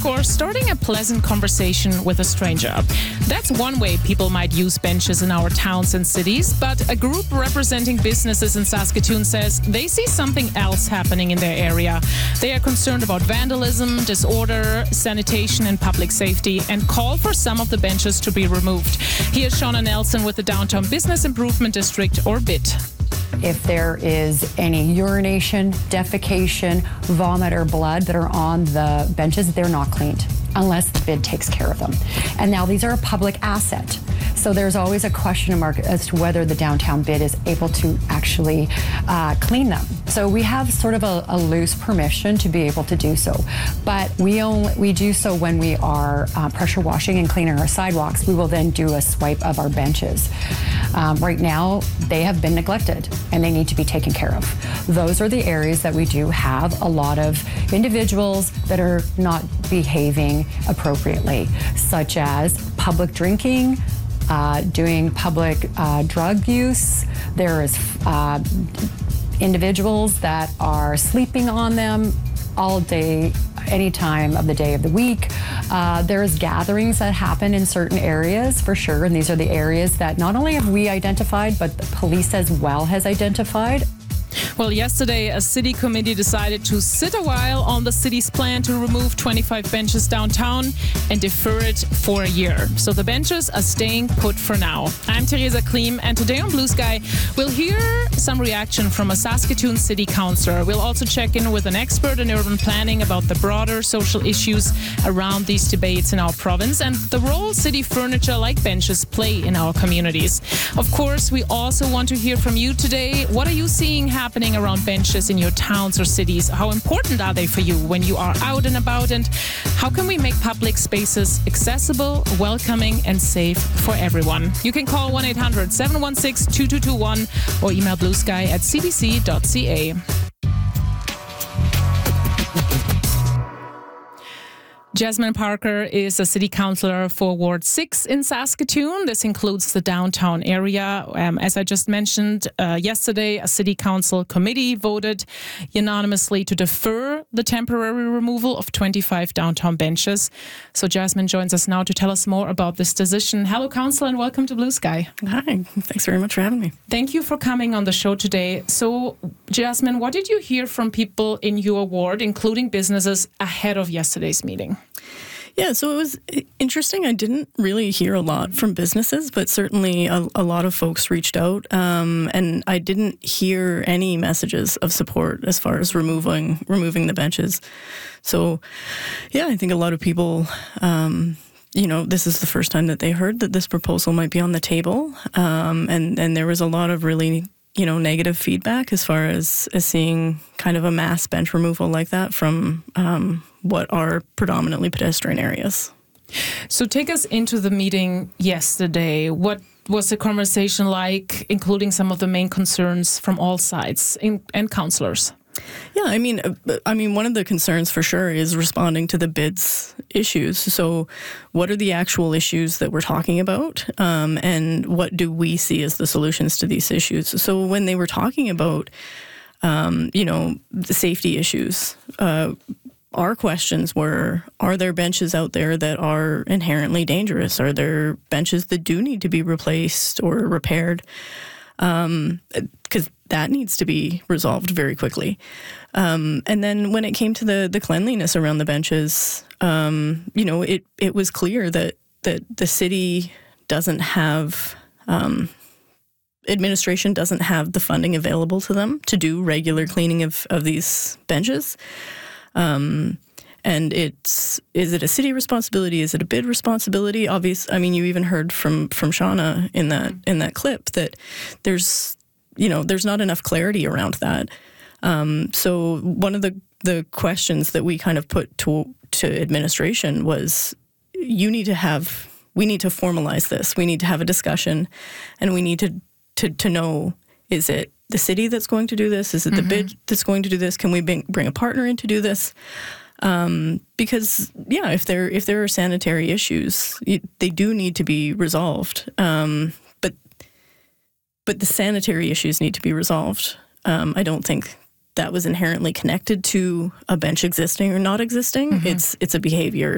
course, starting a pleasant conversation with a stranger. That's one way people might use benches in our towns and cities, but a group representing businesses in Saskatoon says they see something else happening in their area. They are concerned about vandalism, disorder, sanitation and public safety, and call for some of the benches to be removed. Here's Shauna Nelson with the Downtown Business Improvement District, or BID. If there is any urination, defecation, vomit, or blood that are on the benches, they're not cleaned unless the BID takes care of them. And now these are a public asset. So there's always a question mark as to whether the downtown BID is able to actually clean them. So we have sort of a loose permission to be able to do so. But we do so when we are pressure washing and cleaning our sidewalks. We will then do a swipe of our benches. Right now, they have been neglected and they need to be taken care of. Those are the areas that we do have a lot of individuals that are not behaving appropriately, such as public drinking, doing public drug use. There is individuals that are sleeping on them all day, any time of the day of the week. There's gatherings that happen in certain areas for sure, and these are the areas that not only have we identified, but the police as well has identified. Well, yesterday, a city committee decided to sit a while on the city's plan to remove 25 benches downtown and defer it for a year. So the benches are staying put for now. I'm Theresa Klim, and today on Blue Sky, we'll hear some reaction from a Saskatoon city councillor. We'll also check in with an expert in urban planning about the broader social issues around these debates in our province and the role city furniture like benches play in our communities. Of course, we also want to hear from you today. What are you seeing happening around benches in your towns or cities? How important are they for you when you are out and about? And how can we make public spaces accessible, welcoming and safe for everyone? You can call 1-800-716-2221 or email bluesky@cbc.ca. Jasmine Parker is a city councillor for Ward 6 in Saskatoon. This includes the downtown area. As I just mentioned, yesterday, a city council committee voted unanimously to defer the temporary removal of 25 downtown benches. So Jasmine joins us now to tell us more about this decision. Hello, councillor, and welcome to Blue Sky. Hi, thanks very much for having me. Thank you for coming on the show today. So, Jasmine, what did you hear from people in your ward, including businesses, ahead of yesterday's meeting? Yeah, so it was interesting. I didn't really hear a lot from businesses, but certainly a lot of folks reached out, and I didn't hear any messages of support as far as removing the benches. So, yeah, I think a lot of people, this is the first time that they heard that this proposal might be on the table, and there was a lot of really negative feedback as far as seeing kind of a mass bench removal like that from what are predominantly pedestrian areas. So take us into the meeting yesterday. What was the conversation like, including some of the main concerns from all sides and councillors? Yeah, I mean, one of the concerns for sure is responding to the BID's issues. So what are the actual issues that we're talking about? And what do we see as the solutions to these issues? So when they were talking about, the safety issues, our questions were, are there benches out there that are inherently dangerous? Are there benches that do need to be replaced or repaired? Because that needs to be resolved very quickly. And then when it came to the cleanliness around the benches, it was clear that the city doesn't have, administration doesn't have the funding available to them to do regular cleaning of these benches. And is it a city responsibility? Is it a BID responsibility? You even heard from Shauna in that clip that there's not enough clarity around that. So one of the questions that we kind of put to administration was, we need to formalize this. We need to have a discussion, and we need to know, is it the city that's going to do this? Is it the BID that's going to do this? Can we bring a partner in to do this? Because if there are sanitary issues, they do need to be resolved. But the sanitary issues need to be resolved. I don't think that was inherently connected to a bench existing or not existing. It's a behavior.